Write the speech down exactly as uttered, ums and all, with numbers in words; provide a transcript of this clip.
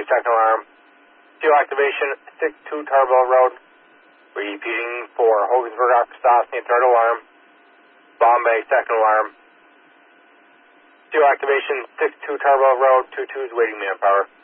second alarm. Fuel activation, six two Tarbell Road. Repeating for Hogansburg, Arkansas, third alarm. Bombay, second alarm. Fuel activation, six two Tarbell Road, two two is waiting manpower.